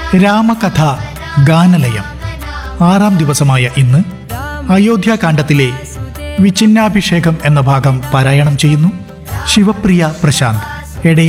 രാമകഥ ഗാനലയം. 6-ാം ദിവസമായ ഇന്ന് അയോധ്യാകാന്ഡത്തിലെ വിഛിന്നാഭിഷേകം എന്ന ഭാഗം പാരായണം ചെയ്യുന്നു ശിവപ്രിയ പ്രശാന്ത്.